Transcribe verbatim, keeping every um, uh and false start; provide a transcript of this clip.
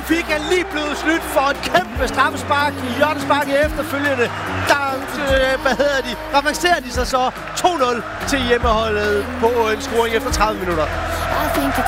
fik han lige blevet snydt for et kæmpe straffespark i hjørnespark i efterfølgende. Der, øh, hvad hedder de, avancerer de sig så to nul til hjemmeholdet på en scoring efter tredive minutter. I think it's